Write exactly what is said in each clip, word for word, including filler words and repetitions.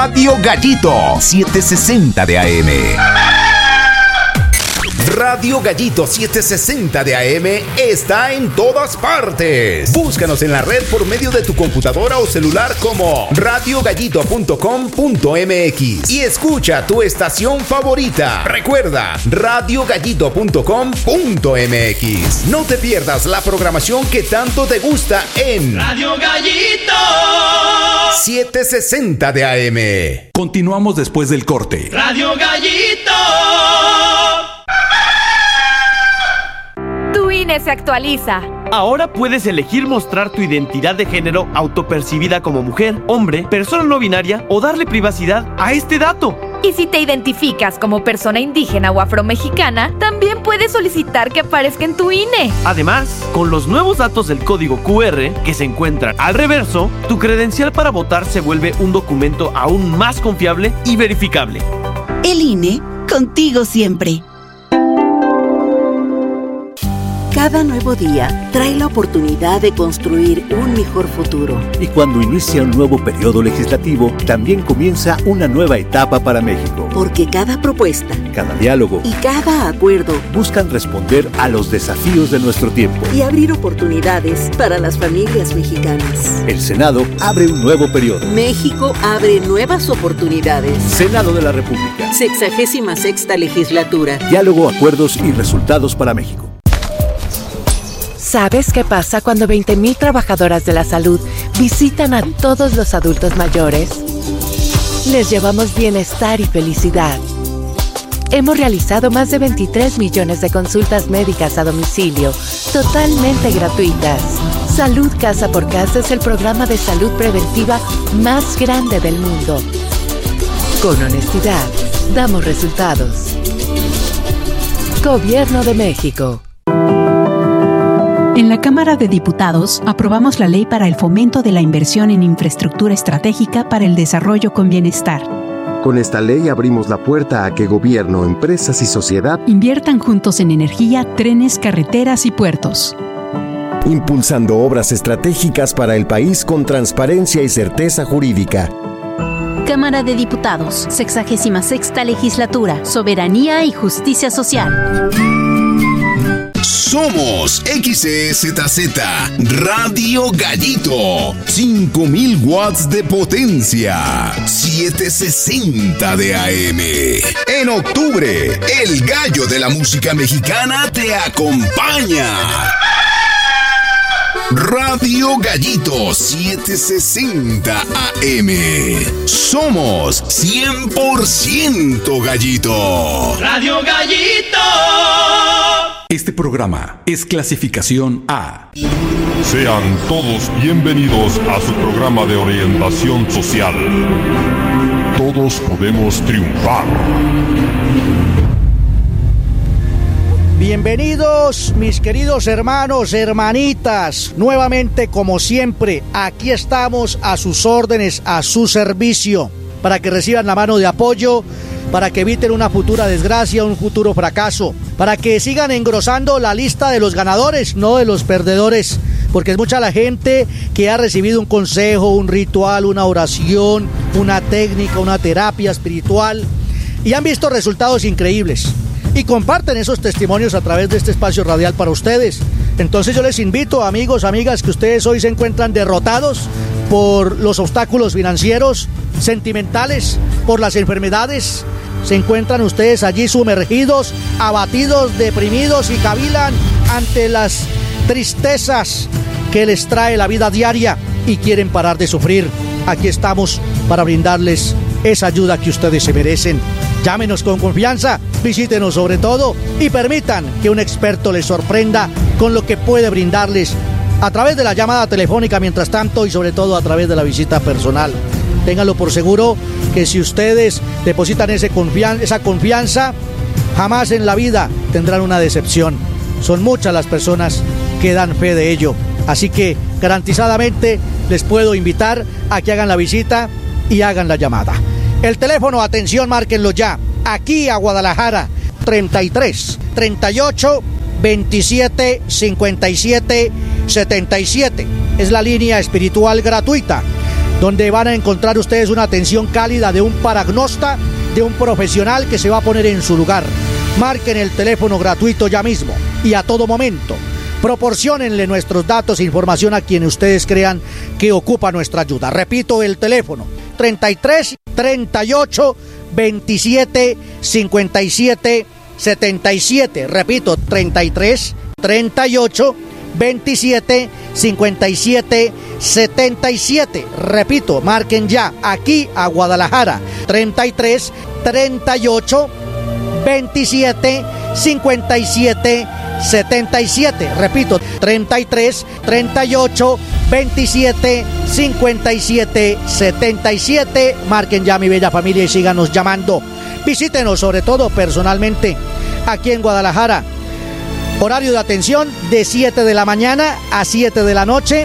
Radio Gallito setecientos sesenta de A M. Radio Gallito setecientos sesenta de A M está en todas partes. Búscanos en la red por medio de tu computadora o celular como radio gallito punto com punto m x y escucha tu estación favorita. Recuerda, radio gallito punto com punto m x. No te pierdas la programación que tanto te gusta en Radio Gallito setecientos sesenta de A M. Continuamos después del corte. Radio Gallito. Tu I N E se actualiza. Ahora puedes elegir mostrar tu identidad de género autopercibida como mujer, hombre, persona no binaria o darle privacidad a este dato. Y si te identificas como persona indígena o afromexicana, también puedes solicitar que aparezca en tu I N E. Además, con los nuevos datos del código Q R que se encuentran al reverso, tu credencial para votar se vuelve un documento aún más confiable y verificable. El I N E, contigo siempre. Cada nuevo día trae la oportunidad de construir un mejor futuro. Y cuando inicia un nuevo periodo legislativo, también comienza una nueva etapa para México. Porque cada propuesta, cada diálogo y cada acuerdo buscan responder a los desafíos de nuestro tiempo y abrir oportunidades para las familias mexicanas. El Senado abre un nuevo periodo. México abre nuevas oportunidades. Senado de la República. Sexagésima sexta legislatura. Diálogo, acuerdos y resultados para México. ¿Sabes qué pasa cuando veinte mil trabajadoras de la salud visitan a todos los adultos mayores? Les llevamos bienestar y felicidad. Hemos realizado más de veintitrés millones de consultas médicas a domicilio, totalmente gratuitas. Salud Casa por Casa es el programa de salud preventiva más grande del mundo. Con honestidad, damos resultados. Gobierno de México. En la Cámara de Diputados aprobamos la Ley para el Fomento de la Inversión en Infraestructura Estratégica para el Desarrollo con Bienestar. Con esta ley abrimos la puerta a que gobierno, empresas y sociedad inviertan juntos en energía, trenes, carreteras y puertos. Impulsando obras estratégicas para el país con transparencia y certeza jurídica. Cámara de Diputados, sexagésima sexta legislatura, soberanía y justicia social. Somos X E Z Z Radio Gallito, cinco mil watts de potencia, setecientos sesenta de A M. En octubre, el gallo de la música mexicana te acompaña. Radio Gallito setecientos sesenta A M. Somos cien por ciento Gallito. Radio Gallito. Este programa es clasificación A. Sean todos bienvenidos a su programa de orientación social. Todos podemos triunfar. Bienvenidos, mis queridos hermanos, hermanitas. Nuevamente, como siempre, aquí estamos a sus órdenes, a su servicio, para que reciban la mano de apoyo, para que eviten una futura desgracia, un futuro fracaso, para que sigan engrosando la lista de los ganadores, no de los perdedores, porque es mucha la gente que ha recibido un consejo, un ritual, una oración, una técnica, una terapia espiritual, y han visto resultados increíbles, y comparten esos testimonios a través de este espacio radial para ustedes. Entonces yo les invito, amigos, amigas, que ustedes hoy se encuentran derrotados por los obstáculos financieros, sentimentales, por las enfermedades. Se encuentran ustedes allí sumergidos, abatidos, deprimidos y cavilan ante las tristezas que les trae la vida diaria y quieren parar de sufrir. Aquí estamos para brindarles esa ayuda que ustedes se merecen. Llámenos con confianza, visítenos sobre todo y permitan que un experto les sorprenda con lo que puede brindarles a través de la llamada telefónica mientras tanto y sobre todo a través de la visita personal. Ténganlo por seguro que si ustedes depositan ese confian- esa confianza, jamás en la vida tendrán una decepción. Son muchas las personas que dan fe de ello. Así que garantizadamente les puedo invitar a que hagan la visita y hagan la llamada. El teléfono, atención, márquenlo ya. Aquí a Guadalajara, treinta y tres, treinta y ocho, veintisiete, cincuenta y siete, setenta y siete. Es la línea espiritual gratuita. donde van a encontrar ustedes una atención cálida de un paragnosta, de un profesional que se va a poner en su lugar. Marquen el teléfono gratuito ya mismo y a todo momento. Proporciónenle nuestros datos e información a quienes ustedes crean que ocupa nuestra ayuda. Repito el teléfono, treinta y tres, treinta y ocho, veintisiete, cincuenta y siete, setenta y siete. Repito, treinta y tres, treinta y ocho, veintisiete, cincuenta y siete, setenta y siete. Repito, marquen ya aquí a Guadalajara, treinta y tres, treinta y ocho, veintisiete, cincuenta y siete, setenta y siete. Repito, treinta y tres, treinta y ocho, veintisiete, cincuenta y siete, setenta y siete. Marquen ya, mi bella familia, y síganos llamando. Visítenos sobre todo personalmente aquí en Guadalajara. Horario de atención de siete de la mañana a siete de la noche,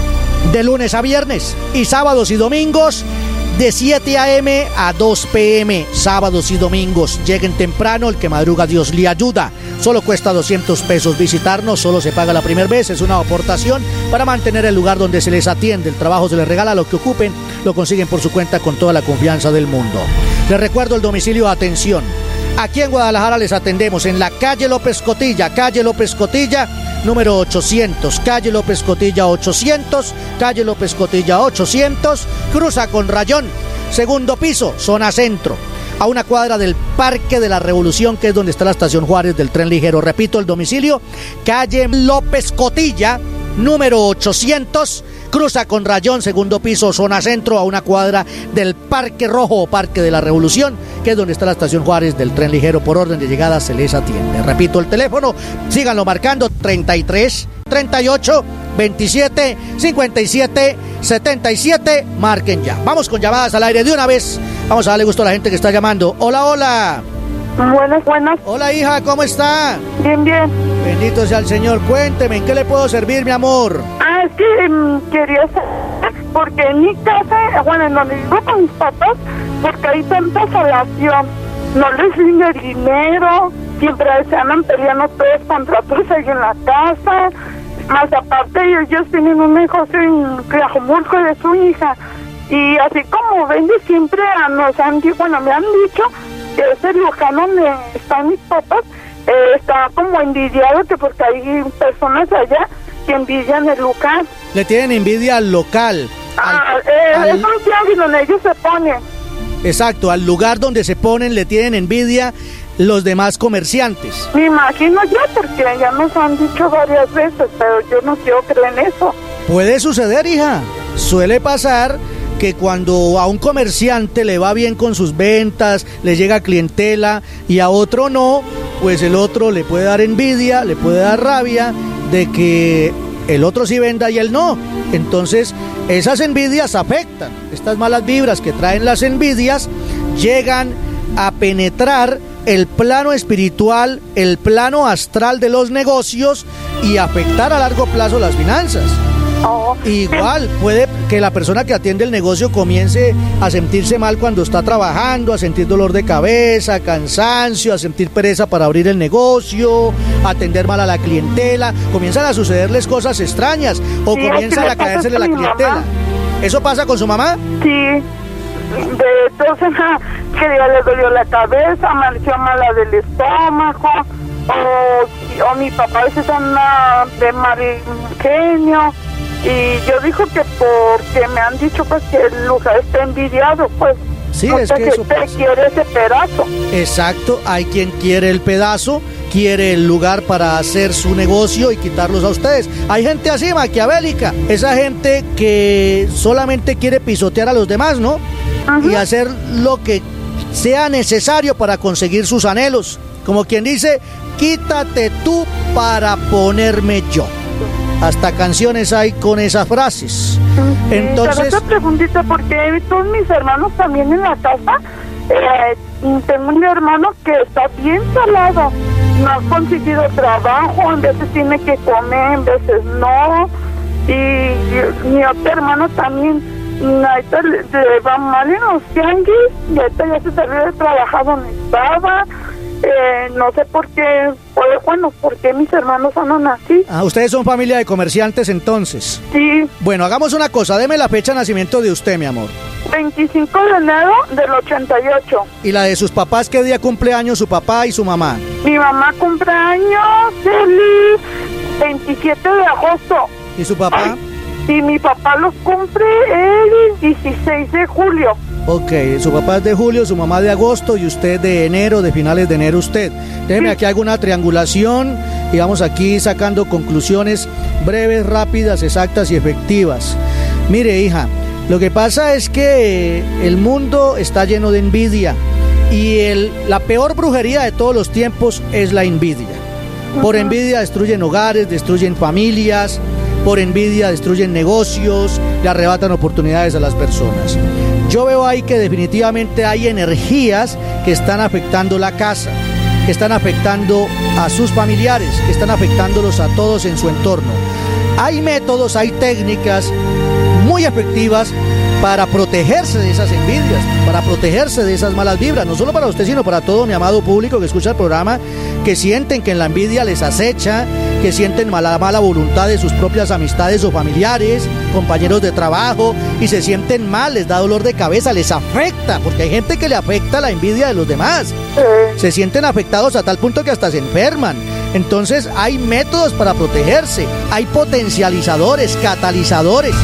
de lunes a viernes, y sábados y domingos de siete a eme a dos pe eme, sábados y domingos. Lleguen temprano, el que madruga Dios le ayuda. Solo cuesta doscientos pesos visitarnos, solo se paga la primera vez, es una aportación para mantener el lugar donde se les atiende. El trabajo se les regala, lo que ocupen lo consiguen por su cuenta con toda la confianza del mundo. Les recuerdo el domicilio de atención. Aquí en Guadalajara les atendemos en la calle López Cotilla, calle López Cotilla, número ochocientos, calle López Cotilla ochocientos, calle López Cotilla ochocientos, cruza con rayón, segundo piso, zona centro, a una cuadra del Parque de la Revolución, que es donde está la estación Juárez del tren ligero. Repito el domicilio, calle López Cotilla, número ochocientos, cruza con rayón, segundo piso, zona centro, a una cuadra del Parque Rojo o Parque de la Revolución, que es donde está la estación Juárez del tren ligero. Por orden de llegada se les atiende. Repito el teléfono, síganlo marcando, treinta y tres, treinta y ocho, veintisiete, cincuenta y siete, setenta y siete. Marquen ya. Vamos con llamadas al aire de una vez. Vamos a darle gusto a la gente que está llamando. Hola, hola. Buenas, buenas. Hola, hija, ¿cómo está? Bien, bien. Bendito sea el Señor. Cuénteme, ¿en qué le puedo servir, mi amor? Ah, es que um, quería saber, porque en mi casa, bueno, en donde vivo con mis papás, porque hay tanta salación, no les rinde dinero, siempre se andan peleando todos contra todos ahí en la casa, más aparte ellos tienen un negocio en Tlajomulco de su hija, y así como vende siempre, nos han dicho, bueno, me han dicho que ese lugar donde están mis papás eh, está como envidiado, que porque hay personas allá que envidian el lugar. Le tienen envidia al local. Ah, al, eh, al... es un tianguis donde ellos se ponen. Exacto, al lugar donde se ponen le tienen envidia los demás comerciantes. Me imagino yo, porque ya nos han dicho varias veces, pero yo no quiero creer en eso. Puede suceder, hija. Suele pasar que cuando a un comerciante le va bien con sus ventas, le llega clientela, y a otro no, pues el otro le puede dar envidia, le puede dar rabia de que el otro sí venda y él no. Entonces esas envidias afectan. Estas malas vibras que traen las envidias llegan a penetrar el plano espiritual, el plano astral de los negocios, y afectar a largo plazo las finanzas. Oh. Igual puede que la persona que atiende el negocio comience a sentirse mal cuando está trabajando, a sentir dolor de cabeza, cansancio, a sentir pereza para abrir el negocio, a atender mal a la clientela. Comienzan a sucederles cosas extrañas, o sí, comienzan a caérsele la clientela. Mamá. ¿Eso pasa con su mamá? Sí. De entonces que ya le dolió la cabeza, amaneció mala del estómago, o, o mi papá a veces anda de mal genio. Y yo digo que porque me han dicho pues que el lugar está envidiado, pues sí, no es sé que si eso usted pasa. Quiere ese pedazo. Exacto, hay quien quiere el pedazo, quiere el lugar para hacer su negocio y quitarlos a ustedes. Hay gente así, maquiavélica, esa gente que solamente quiere pisotear a los demás, ¿no? Uh-huh. Y hacer lo que sea necesario para conseguir sus anhelos. Como quien dice, quítate tú para ponerme yo. Hasta canciones hay con esas frases. Sí, entonces, otra preguntita, porque todos mis hermanos también en la casa, eh, tengo un hermano que está bien salado, no ha conseguido trabajo, en veces tiene que comer, en veces no, y, y mi otro hermano también, ahorita le, le va mal en los tianguis, y ahorita ya se salió de trabajar donde estaba, Eh, no sé por qué, bueno, por qué mis hermanos son así. Ah, ustedes son familia de comerciantes entonces. Sí. Bueno, hagamos una cosa, deme la fecha de nacimiento de usted, mi amor. veinticinco de enero del ochenta y ocho. ¿Y la de sus papás, qué día cumple años su papá y su mamá? Mi mamá cumple años el veintisiete de agosto. ¿Y su papá? Y mi papá los cumple el dieciséis de julio. Ok, su papá es de julio, su mamá de agosto y usted de enero, de finales de enero usted. Déjeme aquí hago una triangulación y vamos aquí sacando conclusiones breves, rápidas, exactas y efectivas. Mire, hija, lo que pasa es que el mundo está lleno de envidia y el, la peor brujería de todos los tiempos es la envidia. Por envidia destruyen hogares, destruyen familias, por envidia destruyen negocios, le arrebatan oportunidades a las personas. Yo veo ahí que definitivamente hay energías que están afectando la casa, que están afectando a sus familiares, que están afectándolos a todos en su entorno. Hay métodos, hay técnicas muy efectivas para protegerse de esas envidias, para protegerse de esas malas vibras, no solo para usted, sino para todo mi amado público que escucha el programa, que sienten que en la envidia les acecha, que sienten mala, mala voluntad de sus propias amistades o familiares, compañeros de trabajo, y se sienten mal, les da dolor de cabeza, les afecta, porque hay gente que le afecta la envidia de los demás. Se sienten afectados a tal punto que hasta se enferman. Entonces hay métodos para protegerse, hay potencializadores, catalizadores.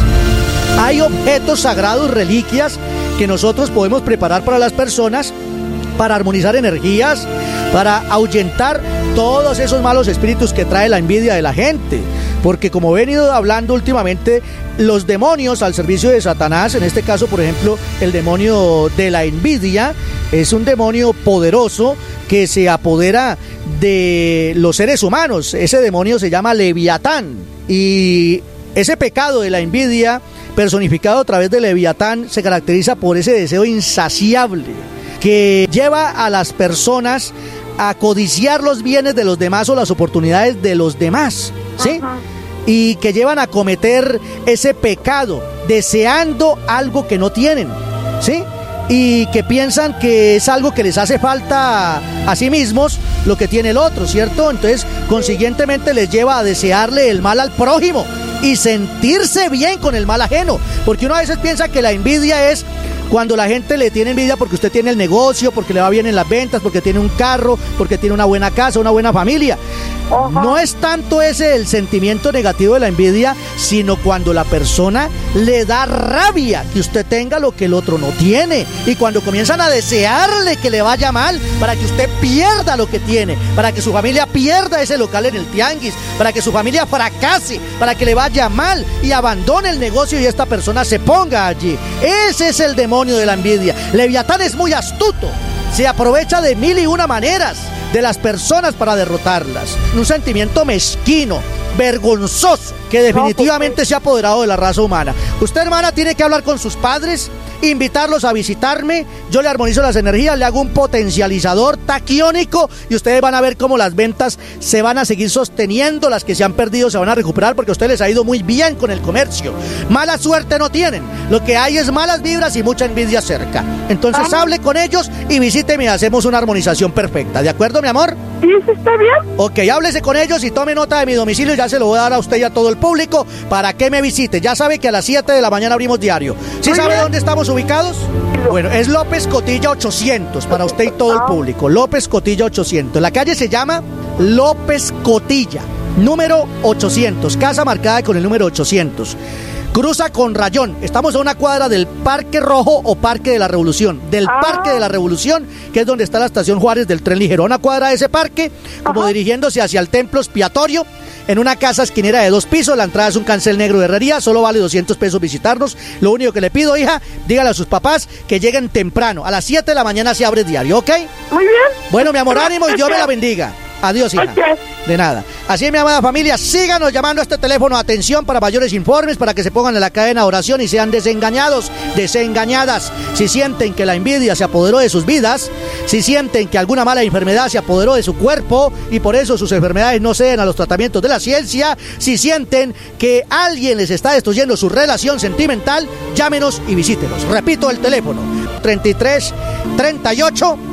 Hay objetos sagrados, reliquias que nosotros podemos preparar para las personas para armonizar energías, para ahuyentar todos esos malos espíritus que trae la envidia de la gente. Porque como he venido hablando últimamente, los demonios al servicio de Satanás, en este caso por ejemplo el demonio de la envidia, es un demonio poderoso que se apodera de los seres humanos. Ese demonio se llama Leviatán y ese pecado de la envidia personificado a través de Leviatán se caracteriza por ese deseo insaciable que lleva a las personas a codiciar los bienes de los demás o las oportunidades de los demás, ¿sí? Ajá. Y que llevan a cometer ese pecado deseando algo que no tienen, ¿sí? Y que piensan que es algo que les hace falta a sí mismos lo que tiene el otro, ¿cierto? Entonces, consiguientemente les lleva a desearle el mal al prójimo y sentirse bien con el mal ajeno, porque uno a veces piensa que la envidia es cuando la gente le tiene envidia porque usted tiene el negocio, porque le va bien en las ventas, porque tiene un carro, porque tiene una buena casa, una buena familia. Uh-huh. No es tanto ese el sentimiento negativo de la envidia, sino cuando la persona le da rabia que usted tenga lo que el otro no tiene, y cuando comienzan a desearle que le vaya mal para que usted pierda lo que tiene, para que su familia pierda ese local en el tianguis, para que su familia fracase, para que le vaya mal y abandone el negocio y esta persona se ponga allí. Ese es el demonio de la envidia. Leviatán es muy astuto, se aprovecha de mil y una maneras de las personas para derrotarlas. Un sentimiento mezquino, vergonzoso, que definitivamente se ha apoderado de la raza humana. Usted, hermana, tiene que hablar con sus padres, invitarlos a visitarme, yo le armonizo las energías, le hago un potencializador taquiónico y ustedes van a ver cómo las ventas se van a seguir sosteniendo, las que se han perdido se van a recuperar porque a ustedes les ha ido muy bien con el comercio. Mala suerte no tienen, lo que hay es malas vibras y mucha envidia cerca. Entonces ah. hable con ellos y visíteme y hacemos una armonización perfecta, ¿de acuerdo, mi amor? Sí, sí, está bien. Ok, háblese con ellos y tome nota de mi domicilio, ya se lo voy a dar a usted y a todo el público para que me visite. Ya sabe que a las siete de la mañana abrimos diario. ¿Sí sabe dónde estamos ubicados? Bueno, es López Cotilla ochocientos para usted y todo el público. López Cotilla ochocientos. La calle se llama López Cotilla, número ochocientos, casa marcada con el número ochocientos. Cruza con Rayón. Estamos a una cuadra del Parque Rojo o Parque de la Revolución. Del ah. Parque de la Revolución, que es donde está la estación Juárez del tren ligero. Una cuadra de ese parque, como Ajá. dirigiéndose hacia el templo expiatorio. En una casa esquinera de dos pisos, la entrada es un cancel negro de herrería, solo vale doscientos pesos visitarnos. Lo único que le pido, hija, dígale a sus papás que lleguen temprano. A las siete de la mañana se abre el diario, ¿ok? Muy bien. Bueno, mi amor, ánimo y Dios me la bendiga. Adiós, hija. Okay. De nada. Así, mi amada familia, síganos llamando a este teléfono. Atención para mayores informes, para que se pongan en la cadena de oración y sean desengañados, desengañadas. Si sienten que la envidia se apoderó de sus vidas, si sienten que alguna mala enfermedad se apoderó de su cuerpo y por eso sus enfermedades no ceden a los tratamientos de la ciencia, si sienten que alguien les está destruyendo su relación sentimental, llámenos y visítenos. Repito el teléfono, treinta y tres, treinta y ocho,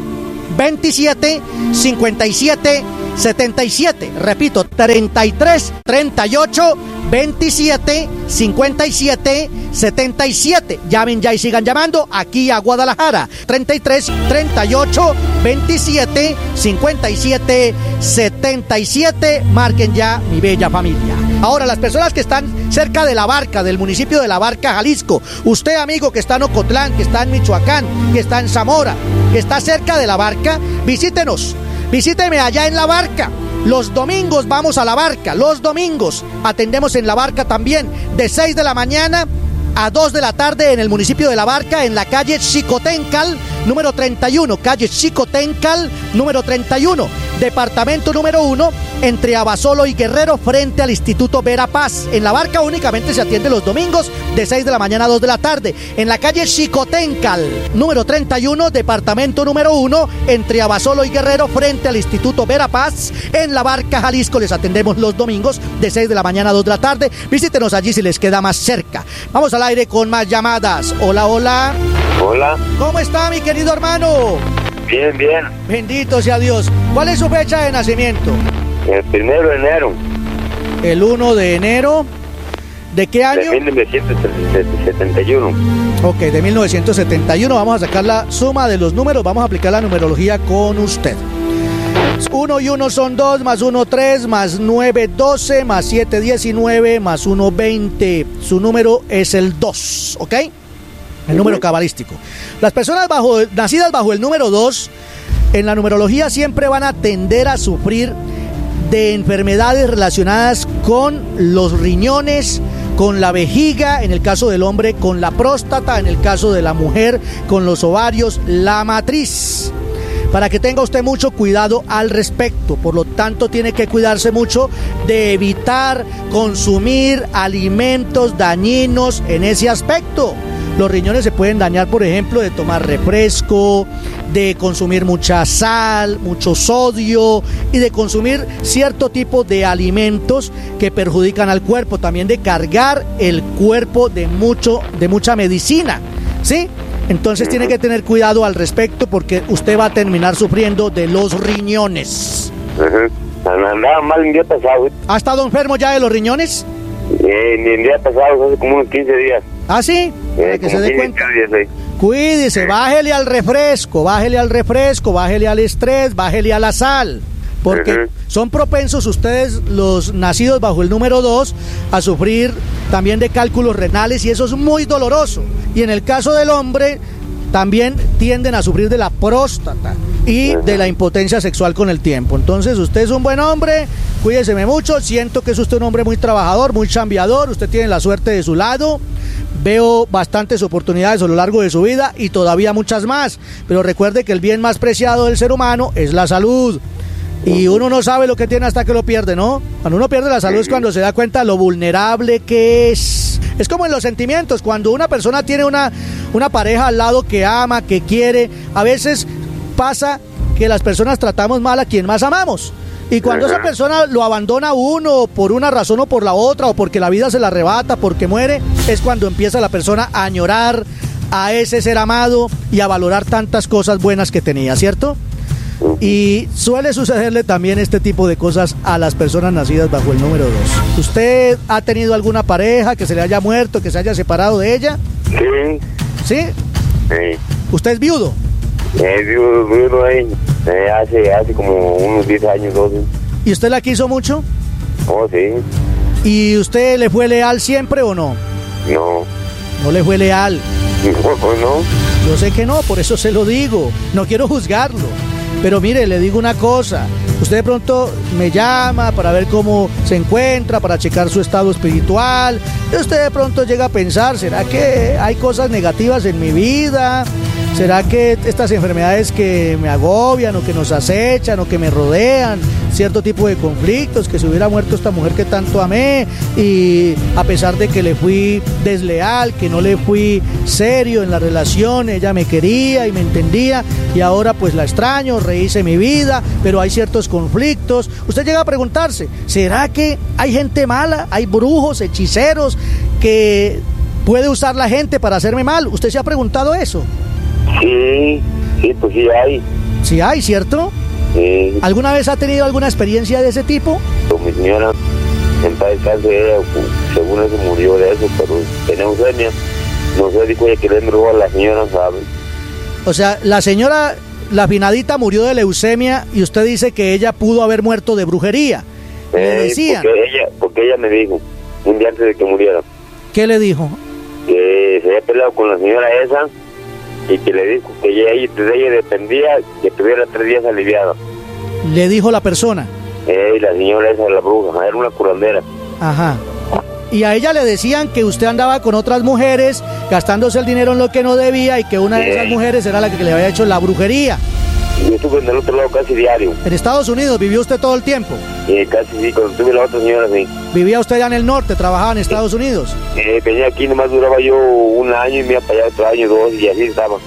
veintisiete, cincuenta y siete, setenta y siete. Repito, treinta y tres, treinta y ocho, veintisiete, cincuenta y siete, setenta y siete. Llamen ya y sigan llamando aquí a Guadalajara. treinta y tres, treinta y ocho, veintisiete, cincuenta y siete, setenta y siete. Marquen ya, mi bella familia. Ahora, las personas que están cerca de La Barca, del municipio de La Barca, Jalisco. Usted, amigo, que está en Ocotlán, que está en Michoacán, que está en Zamora, que está cerca de La Barca, visítenos. Visíteme allá en La Barca. Los domingos vamos a La Barca. Los domingos atendemos en La Barca también, de seis de la mañana a dos de la tarde en el municipio de La Barca, en la calle Xicotencal, número treinta y uno. Calle Xicotencal, número treinta y uno. Departamento número uno, entre Abasolo y Guerrero, frente al Instituto Vera Paz. En La Barca únicamente se atiende los domingos de seis de la mañana a dos de la tarde. En la calle Xicotencal, número treinta y uno, departamento número uno, entre Abasolo y Guerrero, frente al Instituto Vera Paz. En La Barca, Jalisco, les atendemos los domingos de seis de la mañana a dos de la tarde. Visítenos allí si les queda más cerca. Vamos al aire con más llamadas. Hola, hola. Hola. ¿Cómo está, mi querido hermano? Bien, bien. Bendito sea Dios. ¿Cuál es su fecha de nacimiento? El primero de enero. El uno de enero. ¿De qué año? De mil novecientos setenta y uno. Ok, de mil novecientos setenta y uno. Vamos a sacar la suma de los números. Vamos a aplicar la numerología con usted. Uno y uno son dos, más uno tres, más nueve doce, más siete diecinueve, más uno veinte. Su número es el dos, ¿ok? El número cabalístico. Las personas bajo, nacidas bajo el número dos, en la numerología siempre van a tender a sufrir de enfermedades relacionadas con los riñones, con la vejiga, en el caso del hombre, con la próstata, en el caso de la mujer, con los ovarios, la matriz. Para que tenga usted mucho cuidado al respecto. Por lo tanto, tiene que cuidarse mucho de evitar consumir alimentos dañinos en ese aspecto. Los riñones se pueden dañar, por ejemplo, de tomar refresco, de consumir mucha sal, mucho sodio y de consumir cierto tipo de alimentos que perjudican al cuerpo. También de cargar el cuerpo de mucho, de mucha medicina, ¿sí? Entonces tiene que tener cuidado al respecto porque usted va a terminar sufriendo de los riñones. Uh-huh. Andaba mal el día pasado. ¿Ha estado enfermo ya de los riñones? Eh, el día pasado, hace como unos quince días. ¿Ah, sí? Para Eh, que se dé cuenta. días, sí. Cuídese, bájele al refresco, bájele al refresco, bájele al estrés, bájele a la sal. Porque uh-huh. son propensos ustedes, los nacidos bajo el número dos, a sufrir también de cálculos renales y eso es muy doloroso. Y en el caso del hombre, también tienden a sufrir de la próstata y uh-huh. de la impotencia sexual con el tiempo. Entonces, usted es un buen hombre, cuídeseme mucho, siento que es usted un hombre muy trabajador, muy chambeador, usted tiene la suerte de su lado. Veo bastantes oportunidades a lo largo de su vida y todavía muchas más. Pero recuerde que el bien más preciado del ser humano es la salud. Y uno no sabe lo que tiene hasta que lo pierde, ¿no? Cuando uno pierde la salud es cuando se da cuenta lo vulnerable que es. Es como en los sentimientos. Cuando una persona tiene una, una pareja al lado que ama, que quiere, a veces pasa que las personas tratamos mal a quien más amamos. Y cuando esa persona lo abandona a uno por una razón o por la otra, o porque la vida se la arrebata, porque muere, es cuando empieza la persona a añorar a ese ser amado y a valorar tantas cosas buenas que tenía, ¿cierto? Y suele sucederle también este tipo de cosas a las personas nacidas bajo el número dos. ¿Usted ha tenido alguna pareja que se le haya muerto, que se haya separado de ella? Sí. ¿Sí? Sí. ¿Usted es viudo? Eh, viudo, viudo ahí. Eh, hace, hace como unos diez años, doce. ¿Y usted la quiso mucho? Oh, sí. ¿Y usted le fue leal siempre o no? No. ¿No le fue leal? No, pues no. Yo sé que no, por eso se lo digo. No quiero juzgarlo. Pero mire, le digo una cosa. Usted de pronto me llama para ver cómo se encuentra, para checar su estado espiritual. Y usted de pronto llega a pensar, ¿será que hay cosas negativas en mi vida? ¿Será que estas enfermedades que me agobian o que nos acechan o que me rodean, cierto tipo de conflictos, que se hubiera muerto esta mujer que tanto amé y a pesar de que le fui desleal, que no le fui serio en la relación, ella me quería y me entendía y ahora pues la extraño, rehice mi vida, pero hay ciertos conflictos? Usted llega a preguntarse, ¿será que hay gente mala, hay brujos, hechiceros que puede usar la gente para hacerme mal? ¿Usted se ha preguntado eso? Sí, sí, pues sí hay. Sí hay, ¿cierto? Sí. ¿Alguna vez ha tenido alguna experiencia de ese tipo? Mi señora, en paz descanse, ella, según eso murió de eso, pero tenía leucemia. No sé, dijo ella que le entró a la señora, ¿sabe? O sea, la señora, la finadita murió de leucemia y usted dice que ella pudo haber muerto de brujería. Eh, ¿Le decían? Porque ella, porque ella me dijo, un día antes de que muriera, ¿Qué le dijo? que se había peleado con la señora esa y que le dijo que ella, de ella dependía que tuviera tres días aliviada. Le dijo la persona. Eh, y la señora esa, la bruja, era una curandera. Ajá. Y a ella le decían que usted andaba con otras mujeres gastándose el dinero en lo que no debía y que una de esas mujeres era la que le había hecho la brujería. Yo estuve en el otro lado casi diario. ¿En Estados Unidos vivió usted todo el tiempo? Eh, casi sí, cuando tuve la otra señora, sí. ¿Vivía usted allá en el norte, trabajaba en Estados Unidos? Eh, venía aquí, nomás duraba yo un año y me iba para allá otro año, dos, y así estaba.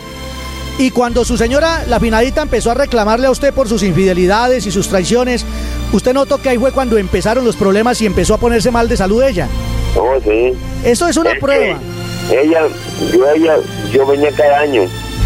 Y cuando su señora, la finadita, empezó a reclamarle a usted por sus infidelidades y sus traiciones, ¿usted notó que ahí fue cuando empezaron los problemas y empezó a ponerse mal de salud ella? Oh, sí. Eso es una es prueba. Ella, yo ella, yo venía cada año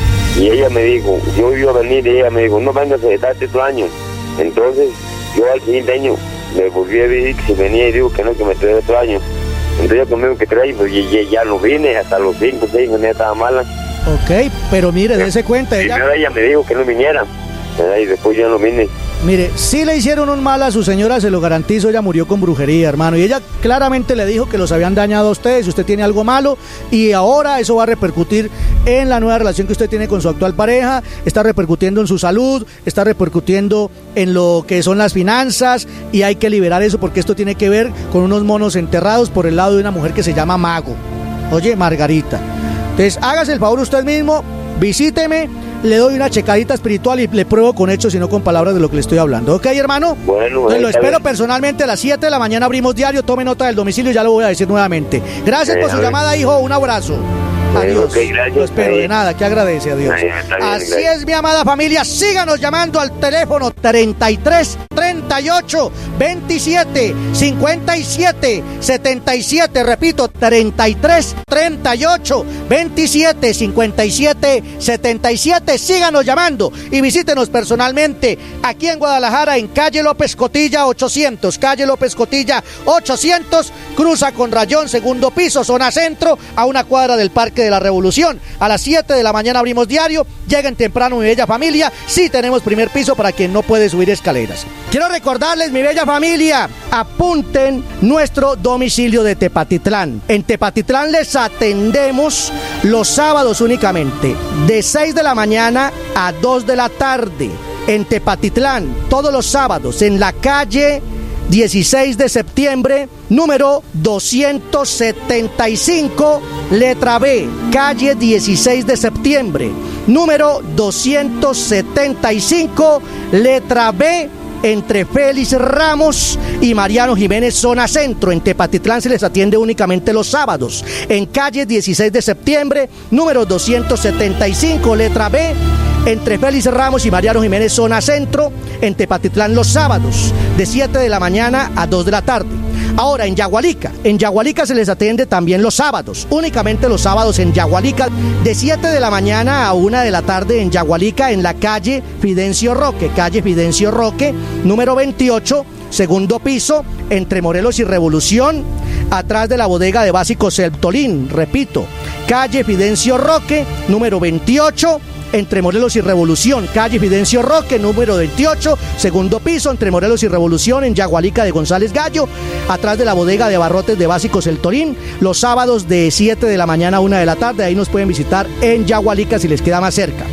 y ella me dijo, yo iba a venir y ella me dijo, no vengas a darte otro año. Entonces, yo al siguiente año me volví a decir que si venía y digo que no, que me traía otro año. Entonces yo conmigo que traía, pues ya, ya no vine, hasta los cinco, seis, cuando ella estaba mala. Ok, pero mire, dése cuenta. Ella... Primero ella me dijo que no viniera, ¿verdad? Y después ya no vine. Mire, si le hicieron un mal a su señora, se lo garantizo, ella murió con brujería, hermano. Y ella claramente le dijo que los habían dañado a ustedes, si usted tiene algo malo, y ahora eso va a repercutir en la nueva relación que usted tiene con su actual pareja, está repercutiendo en su salud, está repercutiendo en lo que son las finanzas, y hay que liberar eso porque esto tiene que ver con unos monos enterrados por el lado de una mujer que se llama Mago. Oye, Margarita. Entonces, hágase el favor usted mismo, visíteme, le doy una checadita espiritual y le pruebo con hechos y no con palabras de lo que le estoy hablando. ¿Ok, hermano? Bueno, Entonces, lo espero bien. Personalmente a las siete de la mañana abrimos diario, tome nota del domicilio y ya lo voy a decir nuevamente. Gracias Bien, por su bien. llamada, hijo, un abrazo. Adiós. Okay, gracias, lo espero, de nada, que agradece, adiós. Bien, está bien, Así gracias. es, mi amada familia, síganos llamando al teléfono treinta y tres, treinta y ocho, veintisiete, cincuenta y siete, setenta y siete, repito, treinta y tres, treinta y ocho, veintisiete, cincuenta y siete, setenta y siete, síganos llamando y visítenos personalmente aquí en Guadalajara, en calle López Cotilla ochocientos, calle López Cotilla ochocientos, cruza con Rayón, segundo piso, zona centro, a una cuadra del Parque de la Revolución. A las siete de la mañana abrimos diario, lleguen temprano, mi bella familia, sí tenemos primer piso para quien no puede subir escaleras. Quiero recordarles, mi bella familia, apunten nuestro domicilio de Tepatitlán. En Tepatitlán les atendemos los sábados únicamente, de seis de la mañana a dos de la tarde. En Tepatitlán, todos los sábados, en la calle dieciséis de septiembre, número doscientos setenta y cinco, letra B, calle dieciséis de septiembre, número doscientos setenta y cinco, letra B, entre Félix Ramos y Mariano Jiménez, zona centro. En Tepatitlán se les atiende únicamente los sábados. En calle dieciséis de septiembre, número doscientos setenta y cinco, letra B, entre Félix Ramos y Mariano Jiménez, zona centro, en Tepatitlán los sábados, de siete de la mañana a dos de la tarde. Ahora, en Yagualica, en Yagualica se les atiende también los sábados, únicamente los sábados en Yagualica, de siete de la mañana a una de la tarde en Yagualica, en la calle Fidencio Roque, calle Fidencio Roque, número veintiocho, segundo piso, entre Morelos y Revolución, atrás de la bodega de básicos El Tolín, repito, calle Fidencio Roque, número veintiocho, entre Morelos y Revolución, calle Fidencio Roque, número veintiocho, segundo piso, entre Morelos y Revolución, en Yagualica de González Gallo, atrás de la bodega de abarrotes de básicos El Torín, los sábados de siete de la mañana a una de la tarde, ahí nos pueden visitar en Yagualica si les queda más cerca.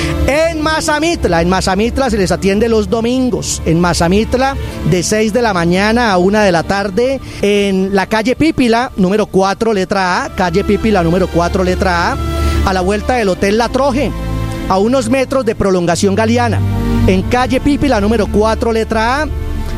En Mazamitla, en Mazamitla se les atiende los domingos, en Mazamitla de seis de la mañana a una de la tarde, en la calle Pípila, número cuatro, letra A, calle Pípila, número cuatro, letra A, a la vuelta del Hotel La Troje, a unos metros de Prolongación Galeana, en calle Pípila, número cuatro, letra A,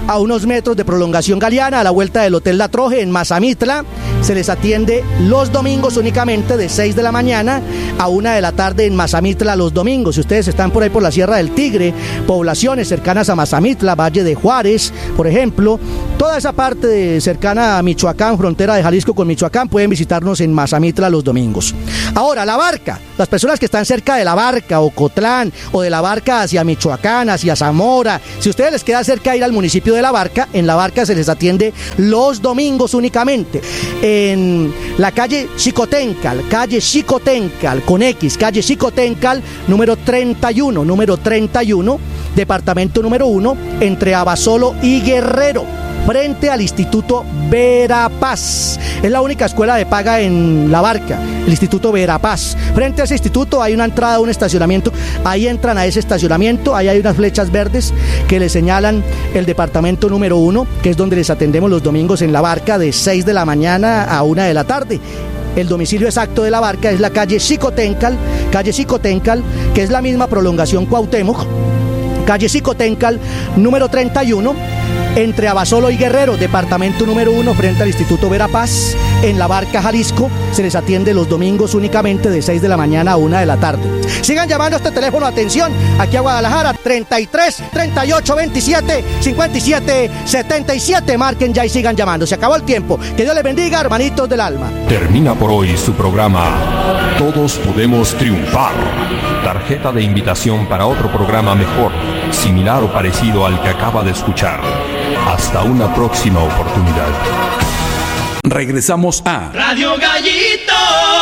a unos metros de Prolongación Galeana, a la vuelta del Hotel La Troje en Mazamitla. Se les atiende los domingos únicamente de seis de la mañana a una de la tarde en Mazamitla los domingos. Si ustedes están por ahí por la Sierra del Tigre, poblaciones cercanas a Mazamitla, Valle de Juárez, por ejemplo, toda esa parte de, cercana a Michoacán, frontera de Jalisco con Michoacán, pueden visitarnos en Mazamitla los domingos. Ahora, La Barca, las personas que están cerca de La Barca, Ocotlán, o de La Barca hacia Michoacán, hacia Zamora, si a ustedes les queda cerca ir al municipio de La Barca, en La Barca se les atiende los domingos únicamente. En la calle Xicoténcal, calle Xicoténcal, con X, calle Xicoténcal, número treinta y uno, número treinta y uno, departamento número uno, entre Abasolo y Guerrero, frente al Instituto Verapaz. Es la única escuela de paga en La Barca, el Instituto Verapaz. Frente a ese instituto hay una entrada, un estacionamiento. Ahí entran a ese estacionamiento, ahí hay unas flechas verdes que les señalan el departamento número uno, que es donde les atendemos los domingos en La Barca de seis de la mañana a una de la tarde. El domicilio exacto de La Barca es la calle Xicoténcal, calle Xicoténcal, que es la misma Prolongación Cuauhtémoc, calle Xicoténcal, número treinta y uno, entre Abasolo y Guerrero, departamento número uno, frente al Instituto Verapaz, en La Barca, Jalisco. Se les atiende los domingos únicamente de seis de la mañana a una de la tarde. Sigan llamando a este teléfono, atención, aquí a Guadalajara, treinta y tres, treinta y ocho, veintisiete, cincuenta y siete, setenta y siete. Marquen ya y sigan llamando. Se acabó el tiempo. Que Dios les bendiga, hermanitos del alma. Termina por hoy su programa Todos Podemos Triunfar. Tarjeta de invitación para otro programa mejor, similar o parecido al que acaba de escuchar. Hasta una próxima oportunidad. Regresamos a Radio Gallito.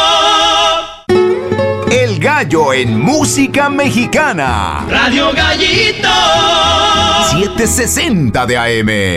El gallo en música mexicana. Radio Gallito. setecientos sesenta de A M.